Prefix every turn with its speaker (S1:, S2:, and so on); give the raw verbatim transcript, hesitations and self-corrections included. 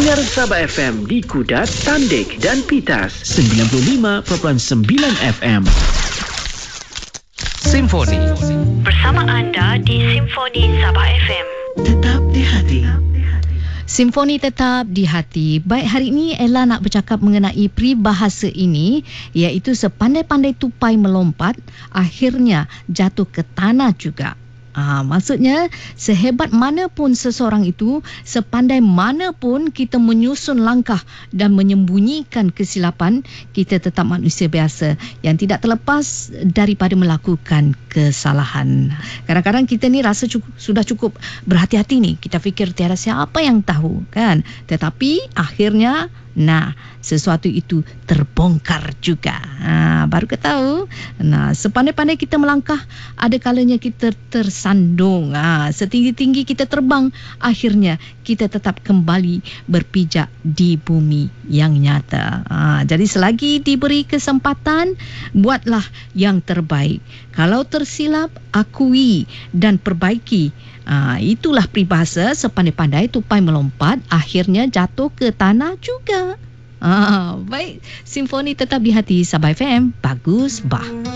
S1: Dengar Sabah F M di Kudat, Tandik dan Pitas sembilan puluh lima perpuluhan sembilan F M.
S2: Simfoni
S3: bersama anda di Simfoni Sabah F M.
S1: Tetap di hati.
S4: Simfoni tetap di hati. Baik, hari ini Ella nak bercakap mengenai peribahasa ini, iaitu sepandai-pandai tupai melompat, akhirnya jatuh ke tanah juga. Ah, maksudnya sehebat mana pun seseorang itu, sepandai mana pun kita menyusun langkah dan menyembunyikan kesilapan, kita tetap manusia biasa yang tidak terlepas daripada melakukan kesalahan. Kadang-kadang kita ni rasa cukup, sudah cukup berhati-hati ni. Kita fikir tiada siapa yang tahu, kan? Tetapi akhirnya nah, sesuatu itu terbongkar juga. Ha, baru kita tahu. Nah, sepandai-pandai kita melangkah, ada kalanya kita tersandung. Ha, setinggi-tinggi kita terbang, akhirnya kita tetap kembali berpijak di bumi yang nyata. Ha, jadi selagi diberi kesempatan, buatlah yang terbaik. Kalau tersilap, akui dan perbaiki. Ha, itulah peribahasa sepandai-pandai tupai melompat, akhirnya jatuh ke tanah juga. Ha, baik, Simfoni tetap di hati Sabah F M. Bagus, bah.